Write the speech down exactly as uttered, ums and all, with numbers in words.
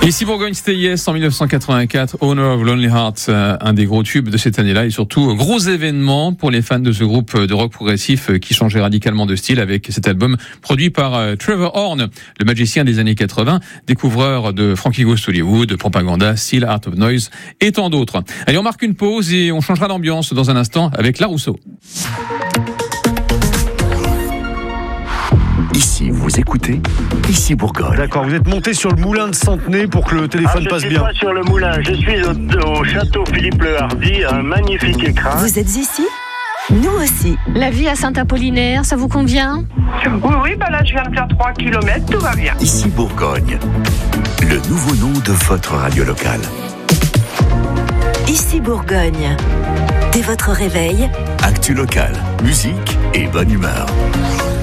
Ici Bourgogne, c'était Yes en dix-neuf cent quatre-vingt-quatre, Owner of Lonely Hearts, un des gros tubes de cette année-là et surtout gros événement pour les fans de ce groupe de rock progressif qui changeait radicalement de style avec cet album produit par Trevor Horn, le magicien des années quatre-vingts, découvreur de Frankie Goes to Hollywood, Propaganda, Still Art of Noise et tant d'autres. Allez, on marque une pause et on changera d'ambiance dans un instant avec La Rousseau. Ici, vous écoutez Ici Bourgogne. D'accord, vous êtes monté sur le moulin de Centenay pour que le téléphone ah, passe bien. Je suis pas sur le moulin, je suis au, au château Philippe le Hardy, un magnifique écrin. Vous êtes ici ? Nous aussi. La vie à Saint-Apollinaire, ça vous convient ? Oui, oui, bah là je viens de faire trois kilomètres, tout va bien. Ici Bourgogne, le nouveau nom de votre radio locale. Ici Bourgogne, dès votre réveil, actu locale, musique et bonne humeur.